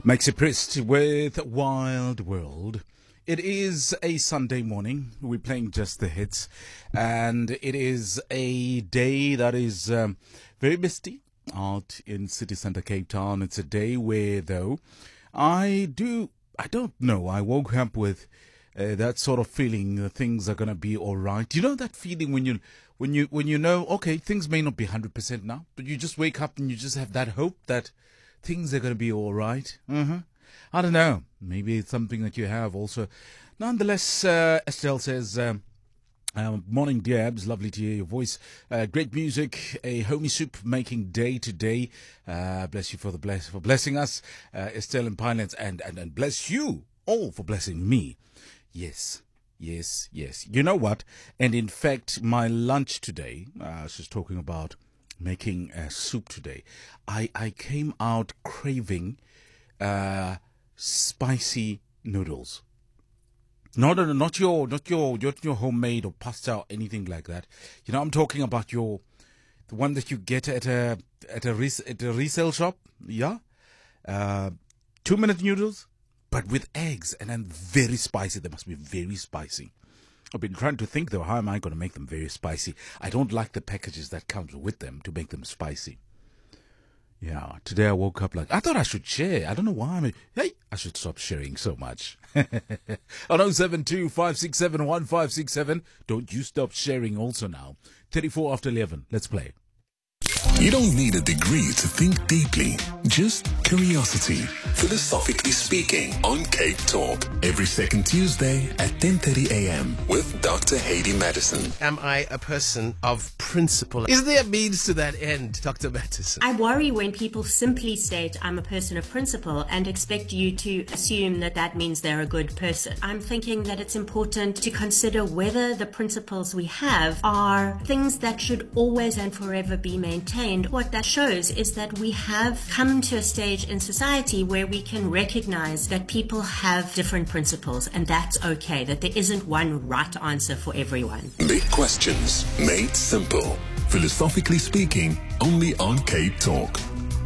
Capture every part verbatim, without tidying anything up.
Maxi Priest with Wild World. It is a Sunday morning. We're playing just the hits. And it is a day that is um, very misty out in city centre Cape Town. It's a day where, though, I do, I don't know, I woke up with uh, that sort of feeling that things are going to be all right. You know that feeling when you, when you, when you know, okay, things may not be one hundred percent now, but you just wake up and you just have that hope that things are going to be all right. Mm-hmm. I don't know. Maybe it's something that you have also. Nonetheless, uh, Estelle says, um, uh, morning, dear Abs. Lovely to hear your voice. Uh, great music. A homey soup making day to day. Uh, bless you for the bless for blessing us, uh, Estelle and Pinelands, and, and and bless you all for blessing me. Yes. Yes. Yes. You know what? And in fact, my lunch today, uh, I was just talking about making a soup today. I, I came out craving uh, spicy noodles. Not not your not your not your homemade or pasta or anything like that. You know, I'm talking about your the one that you get at a at a res, at a resale shop. Yeah, uh, two minute noodles, but with eggs and then very spicy. They must be very spicy. I've been trying to think, though, how am I going to make them very spicy? I don't like the packages that comes with them to make them spicy. Yeah, today I woke up like, I thought I should share. I don't know why. I'm, hey, I should stop sharing so much. On oh seven two, five six seven, one five six seven. Don't you stop sharing also now. thirty-four after eleven. Let's play. You don't need a degree to think deeply, just curiosity. Philosophically Speaking on Cape Talk, every second Tuesday at ten thirty a.m. with Doctor Haydee Madison. Am I a person of principle? Is there a means to that end, Doctor Madison? I worry when people simply state, I'm a person of principle, and expect you to assume that that means they're a good person. I'm thinking that it's important to consider whether the principles we have are things that should always and forever be maintained. What that shows is that we have come to a stage in society where we can recognize that people have different principles, and that's okay, that there isn't one right answer for everyone. Big questions made simple. Philosophically Speaking, only on Cape Talk.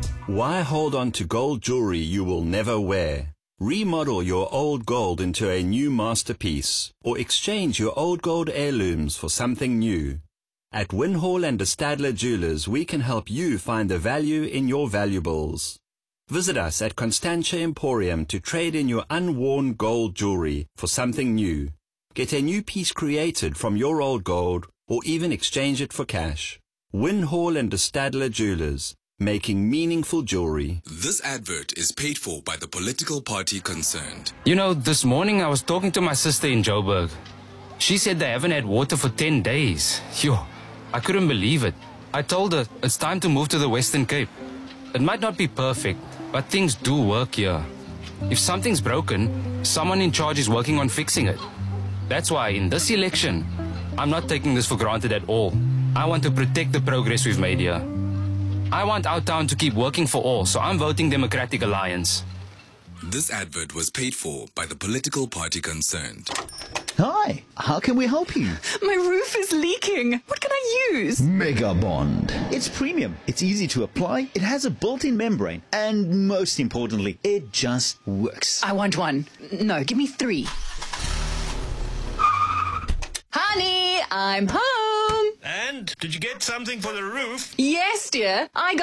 Why hold on to gold jewelry you will never wear? Remodel your old gold into a new masterpiece, or exchange your old gold heirlooms for something new. At Winhall and de Stadler Jewelers, we can help you find the value in your valuables. Visit us at Constantia Emporium to trade in your unworn gold jewelry for something new. Get a new piece created from your old gold, or even exchange it for cash. Winhall and de Stadler Jewelers, making meaningful jewelry. This advert is paid for by the political party concerned. You know, this morning I was talking to my sister in Joburg. She said they haven't had water for ten days. Yo, I couldn't believe it. I told her it's time to move to the Western Cape. It might not be perfect, but things do work here. If something's broken, someone in charge is working on fixing it. That's why in this election, I'm not taking this for granted at all. I want to protect the progress we've made here. I want our town to keep working for all, so I'm voting Democratic Alliance. This advert was paid for by the political party concerned. Hi, how can we help you? My roof is leaking. What can I use? Mega Bond. It's premium, it's easy to apply, it has a built-in membrane, and most importantly, it just works. I want one. No, give me three. Honey, I'm home. And did you get something for the roof? Yes, dear. I got